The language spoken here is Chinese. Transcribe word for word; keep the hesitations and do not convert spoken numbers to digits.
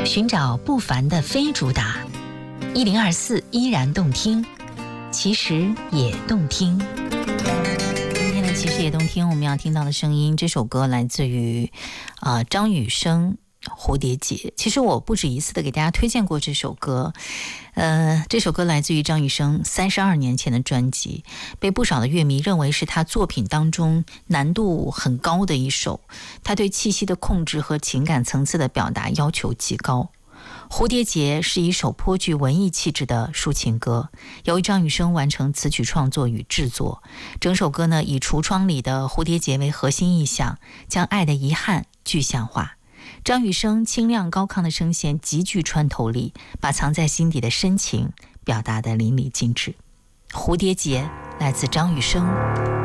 寻找不凡的非主打，一零二四依然动听，其实也动听。今天的其实也动听，我们要听到的声音，这首歌来自于啊、呃、张雨生《蝴蝶结》。其实我不止一次的给大家推荐过这首歌，呃，这首歌来自于张雨生三十二年前的专辑，被不少的乐迷认为是他作品当中难度很高的一首，他对气息的控制和情感层次的表达要求极高。蝴蝶结是一首颇具文艺气质的抒情歌，由于张雨生完成词曲创作与制作。整首歌呢，以橱窗里的蝴蝶结为核心意象，将爱的遗憾具象化。张雨生清亮高亢的声线极具穿透力，把藏在心底的深情表达得淋漓尽致。蝴蝶结来自张雨生。